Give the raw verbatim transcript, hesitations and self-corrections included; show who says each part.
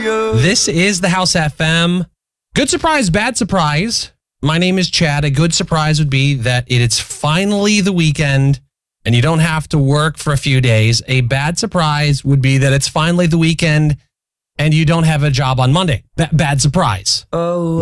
Speaker 1: This is the House F M. Good surprise, bad surprise. My name is Chad. A good surprise would be that it's finally the weekend and you don't have to work for a few days. A bad surprise would be that it's finally the weekend and you don't have a job on Monday. B- bad surprise.
Speaker 2: Oh.